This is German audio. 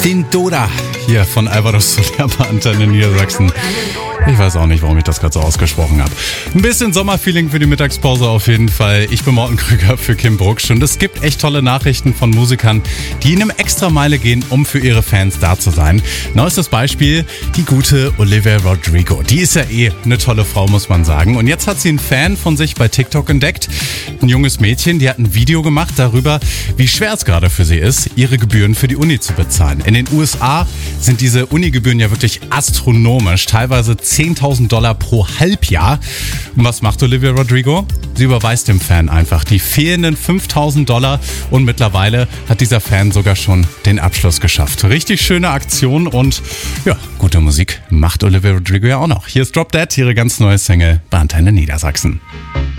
Fin Doda hier von Alvaro Soler bei Antenne Niedersachsen. Ich weiß auch nicht, warum ich das gerade so ausgesprochen habe. Ein bisschen Sommerfeeling für die Mittagspause auf jeden Fall. Ich bin Morten Krüger für Kim Brucksch und es gibt echt tolle Nachrichten von Musikern, die in einem Extrameile gehen, um für ihre Fans da zu sein. Neuestes Beispiel, die gute Olivia Rodrigo. Die ist ja eine tolle Frau, muss man sagen. Und jetzt hat sie einen Fan von sich bei TikTok entdeckt. Ein junges Mädchen, die hat ein Video gemacht darüber, wie schwer es gerade für sie ist, ihre Gebühren für die Uni zu bezahlen. In den USA sind diese Unigebühren ja wirklich astronomisch, teilweise $10.000 pro Halbjahr. Und was macht Olivia Rodrigo? Sie überweist dem Fan einfach die fehlenden $5.000 und mittlerweile hat dieser Fan sogar schon den Abschluss geschafft. Richtig schöne Aktion und ja, gute Musik macht Olivia Rodrigo ja auch noch. Hier ist Drop Dead, ihre ganz neue Single bei Antenne Niedersachsen.